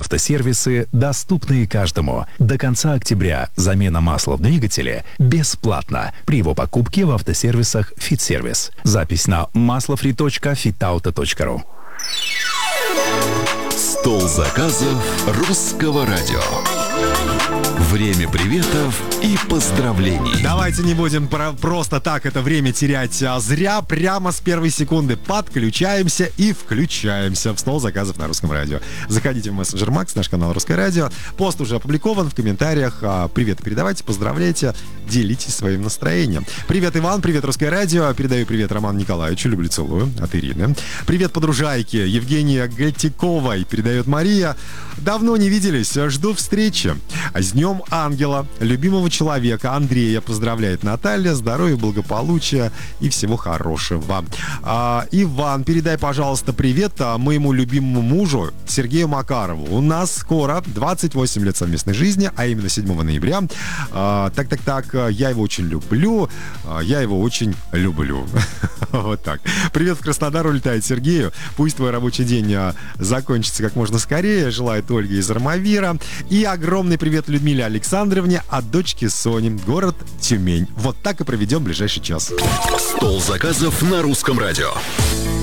Автосервисы, доступные каждому. До конца октября замена масла в двигателе бесплатна при его покупке в автосервисах «Фитсервис». Запись на maslofree.fitauto.ru. Стол заказов Русского радио. Время приветов и поздравлений. Давайте не будем просто так это время терять зря. Прямо с первой секунды подключаемся и включаемся в стол заказов на Русском радио. Заходите в мессенджер Макс, наш канал Русское радио. Пост уже опубликован в комментариях. Привет передавайте, поздравляйте, делитесь своим настроением. Привет, Иван, привет, Русское радио. Передаю привет Роману Николаевичу, люблю, целую, от Ирины. Привет, подружайке Евгения Гатиковой, передает Мария. Давно не виделись, жду встречи. С Днем Ангела, любимого человека Андрея поздравляет Наталья. Здоровья, благополучия и всего хорошего. Иван, передай, пожалуйста, привет моему любимому мужу Сергею Макарову. У нас скоро 28 лет совместной жизни, а именно 7 ноября. Я его очень люблю. Вот так. Привет в Краснодар улетает Сергею. Пусть твой рабочий день закончится как можно скорее. Желает Ольга из Армавира. И огромный привет Людмиле Александровне от дочки Сони, город Тюмень. Вот так и проведем ближайший час. Стол заказов на Русском радио.